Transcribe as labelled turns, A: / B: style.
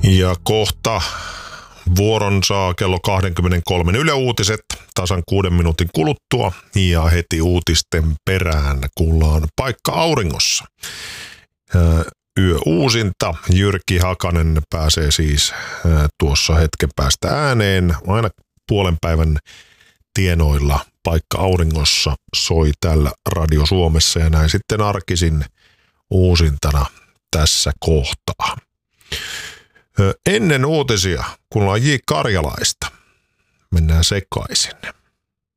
A: Ja kohta vuoron saa kello 23 Yle Uutiset tasan 6 minuutin kuluttua ja heti uutisten perään kuullaan Paikka auringossa. Yöuusinta. Jyrki Hakanen pääsee siis tuossa hetken päästä ääneen. Aina puolen päivän tienoilla Paikka auringossa soi täällä Radio Suomessa ja näin sitten arkisin uusintana tässä kohtaa. Ennen uutisia kuullaan J. Karjalaista. Mennään sekaisin.